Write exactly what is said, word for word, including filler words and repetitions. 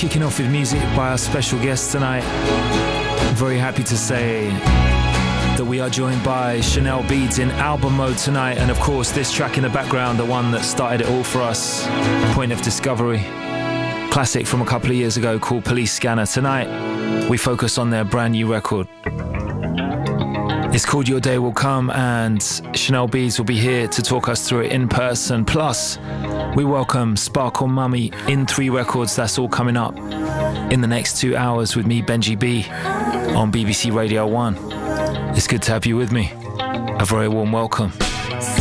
Kicking off with music by our special guest tonight. Very happy to say that we are joined by Chanel Beats in album mode tonight, and of course this track in the background, the one that started it all for us, Point of Discovery, classic from a couple of years ago called Police Scanner. Tonight we focus on their brand new record. It's called Your Day Will Come, and Chanel Beats will be here to talk us through it in person. Plus we welcome Sparkle Mummy in Three Records. That's all coming up in the next two hours with me, Benji B, on B B C Radio one. It's good to have you with me. A very warm welcome.